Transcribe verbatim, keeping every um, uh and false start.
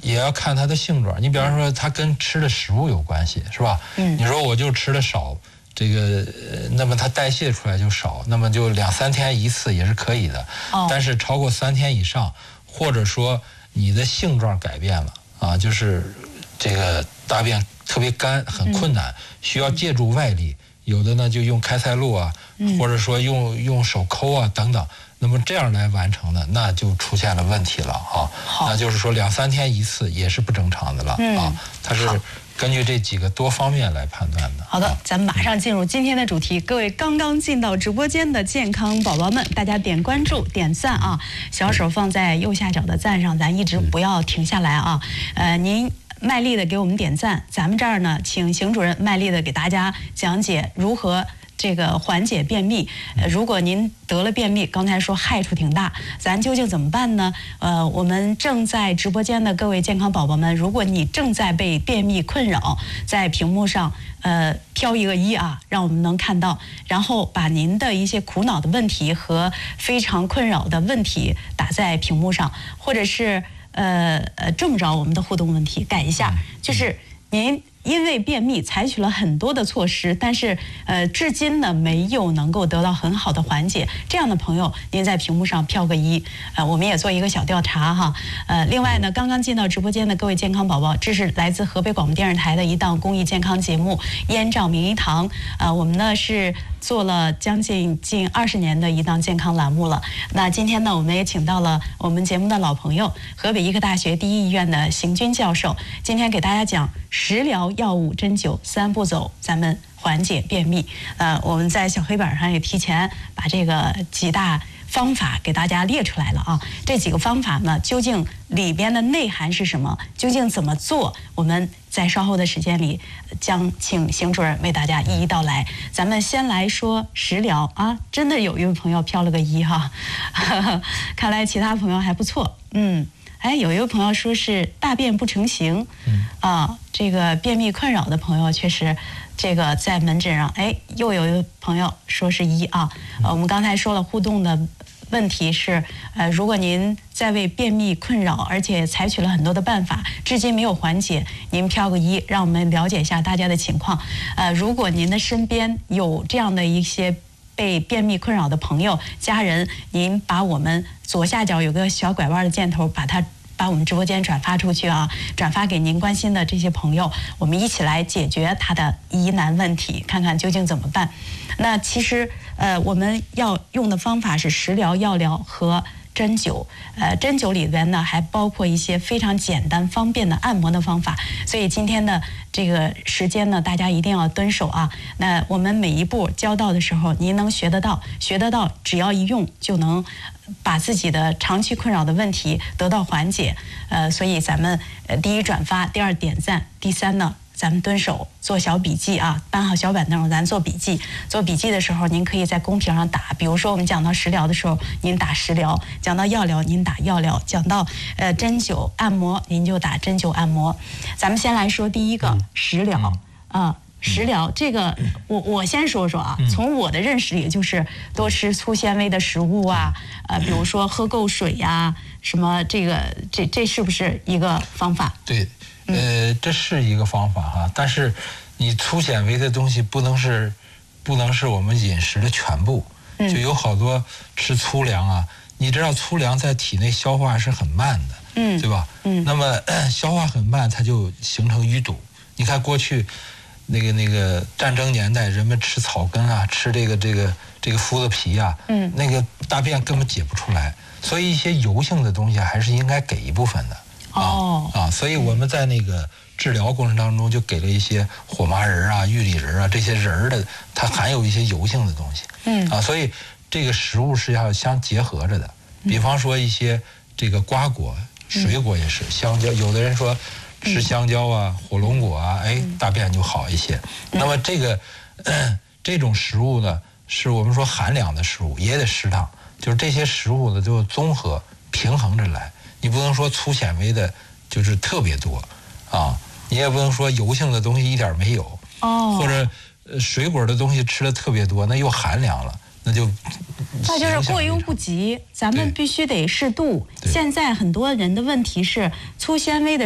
也要看它的性状。你比方说，它跟吃的食物有关系，是吧？嗯，你说我就吃的少，这个那么它代谢出来就少，那么就两三天一次也是可以的。哦，但是超过三天以上，或者说你的性状改变了啊，就是这个大便特别干，很困难，嗯、需要借助外力。有的呢就用开塞露啊，嗯、或者说用用手抠啊等等。那么这样来完成的，那就出现了问题了啊。那就是说两三天一次也是不正常的了、嗯、啊。它是根据这几个多方面来判断的。 好的，咱们马上进入今天的主题。各位刚刚进到直播间的健康宝宝们，大家点关注、点赞啊，小手放在右下角的赞上，咱一直不要停下来啊。呃，您卖力的给我们点赞，咱们这儿呢，请邢主任卖力的给大家讲解如何这个缓解便秘。呃，如果您得了便秘，刚才说害处挺大，咱究竟怎么办呢？呃，我们正在直播间的各位健康宝宝们，如果你正在被便秘困扰，在屏幕上呃飘一个一啊，让我们能看到，然后把您的一些苦恼的问题和非常困扰的问题打在屏幕上，或者是呃呃这么着，我们的互动问题改一下，就是您因为便秘采取了很多的措施，但是呃至今呢没有能够得到很好的缓解，这样的朋友您在屏幕上飘个一，呃我们也做一个小调查哈。呃另外呢，刚刚进到直播间的各位健康宝宝，这是来自河北广播电视台的一档公益健康节目《燕赵名医堂》，呃我们呢是做了将近近二十年的一档健康栏目了。那今天呢，我们也请到了我们节目的老朋友，河北医科大学第一医院的邢军教授，今天给大家讲食疗、药物、针灸三步走，咱们缓解便秘。呃，我们在小黑板上也提前把这个几大方法给大家列出来了啊。这几个方法呢，究竟里边的内涵是什么？究竟怎么做？我们在稍后的时间里将请邢主任为大家一一道来。咱们先来说食疗啊，真的有一位朋友飘了个一哈，看来其他朋友还不错。嗯，哎，有一位朋友说是大便不成形，嗯啊，这个便秘困扰的朋友确实。这个在门诊上，哎，又有一位朋友说是一啊。呃，我们刚才说了互动的问题是，呃，如果您在为便秘困扰，而且采取了很多的办法，至今没有缓解，您飘个一，让我们了解一下大家的情况。呃，如果您的身边有这样的一些被便秘困扰的朋友、家人，您把我们左下角有个小拐弯的箭头，把它。把我们直播间转发出去啊，转发给您关心的这些朋友，我们一起来解决他的疑难问题，看看究竟怎么办。那其实呃我们要用的方法是食疗、药疗和针灸，呃，针灸里边呢还包括一些非常简单方便的按摩的方法，所以今天的这个时间呢，大家一定要蹲守啊。那我们每一步教到的时候，您能学得到，学得到，只要一用就能把自己的长期困扰的问题得到缓解。呃，所以咱们呃第一转发，第二点赞，第三呢。咱们蹲守做小笔记啊，搬好小板凳，咱做笔记。做笔记的时候，您可以在公屏上打，比如说我们讲到食疗的时候，您打食疗；讲到药疗，您打药疗；讲到呃针灸按摩，您就打针灸按摩。咱们先来说第一个食疗啊、呃，食疗这个我我先说说啊，从我的认识里，就是多吃粗纤维的食物啊，呃，比如说喝够水呀、啊，什么这个这这是不是一个方法？ 对。呃，这是一个方法哈，但是你粗纤维的东西不能是不能是我们饮食的全部，就有好多吃粗粮啊，你知道粗粮在体内消化是很慢的，嗯，对吧？嗯，那么、呃、消化很慢，它就形成淤堵。你看过去那个那个战争年代，人们吃草根啊，吃这个这个这个麸子皮啊，嗯，那个大便根本解不出来，所以一些油性的东西还是应该给一部分的。哦啊，所以我们在那个治疗过程当中就给了一些火麻仁啊、玉里仁啊这些仁儿的，它含有一些油性的东西。嗯啊，所以这个食物是要相结合着的。比方说一些这个瓜果、水果也是，香蕉，有的人说吃香蕉啊、火龙果啊，哎，大便就好一些。那么这个、呃、这种食物呢，是我们说寒凉的食物，也得适当，就是这些食物呢就综合平衡着来。你不能说粗纤维的就是特别多啊，你也不能说油性的东西一点没有哦，或者呃水果的东西吃的特别多，那又寒凉了，那就那就是过犹不及，咱们必须得适度。现在很多人的问题是粗纤维的